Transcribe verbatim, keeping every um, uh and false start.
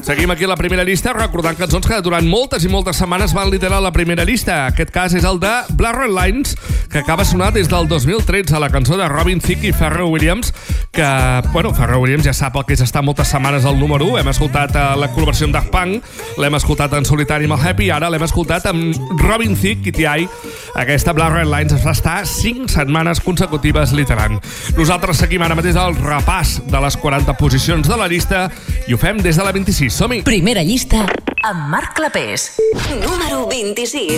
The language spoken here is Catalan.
Seguim aquí a la primera llista, recordant cançons que durant moltes i moltes setmanes van liderar la primera llista. Aquest cas és el de Black Red Lines, que acaba sonar des del dos mil tretze, la cançó de Robin Thicke i Pharrell Williams, que, bueno, Pharrell Williams ja sap el que és estar moltes setmanes al número u. Hem escoltat uh, la col·laboració amb Daft Punk, l'hem escoltat en solitari amb el Happy, ara l'hem escoltat amb Robin Thicke i T I. Aquesta Black Red Lines es va estar cinc setmanes consecutives liderant. Nosaltres seguim ara mateix el repàs de les quaranta posicions de la llista i ho fem des de la vint-i-sis. Som-hi! Primera llista amb Marc Clapés. Número vint-i-sis.